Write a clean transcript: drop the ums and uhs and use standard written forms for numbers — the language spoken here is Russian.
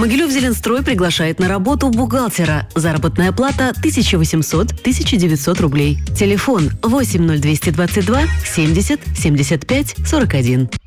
Могилев-Зеленстрой приглашает на работу бухгалтера. Заработная плата 1800-1900 рублей. Телефон 80222 70 75 41.